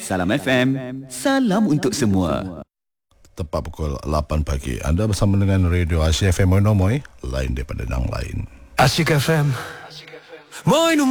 Salam FM, salam untuk semua. Tepat pukul 8 pagi. Anda bersama dengan Radio Asyik FM Moinomoy, lain daripada yang lain. Asyik FM Moinomoy.